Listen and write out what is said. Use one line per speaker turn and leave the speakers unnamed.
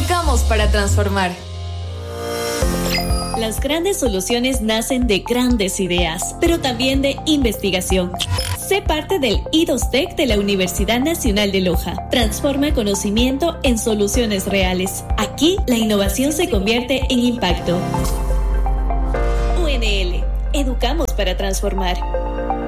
Educamos para transformar.
Las grandes soluciones nacen de grandes ideas, pero también de investigación. Sé parte del I2TEC de la Universidad Nacional de Loja. Transforma conocimiento en soluciones reales. Aquí, la innovación se convierte en impacto. UNL. Educamos para transformar.